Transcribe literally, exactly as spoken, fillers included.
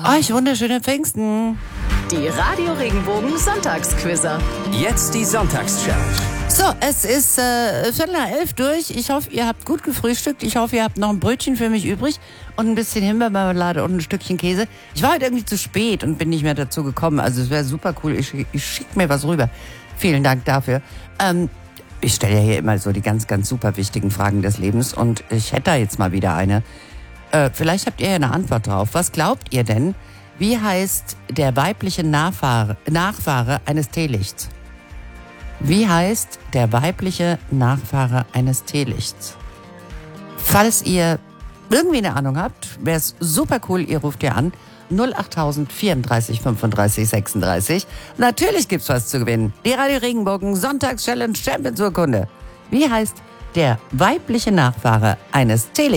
Euch wunderschöne Pfingsten. Die Radio Regenbogen Sonntagsquizzer. Jetzt die Sonntagschallenge. So, es ist äh, Viertel nach elf durch. Ich hoffe, ihr habt gut gefrühstückt. Ich hoffe, ihr habt noch ein Brötchen für mich übrig und ein bisschen Himbeermarmelade und ein Stückchen Käse. Ich war heute irgendwie zu spät und bin nicht mehr dazu gekommen. Also es wäre super cool. Ich, ich schicke mir was rüber. Vielen Dank dafür. Ähm, ich stelle ja hier immer so die ganz, ganz super wichtigen Fragen des Lebens und ich hätte da jetzt mal wieder eine. Äh, vielleicht habt ihr ja eine Antwort drauf. Was glaubt ihr denn? Wie heißt der weibliche Nachfahre, Nachfahre eines Teelichts? Wie heißt der weibliche Nachfahre eines Teelichts? Falls ihr irgendwie eine Ahnung habt, wäre es super cool, ihr ruft ihr an. null acht vierunddreißig fünfunddreißig sechsunddreißig. Natürlich gibt's was zu gewinnen. Die Radio Regenbogen Sonntagschallenge Champions Urkunde. Wie heißt der weibliche Nachfahre eines Teelichts?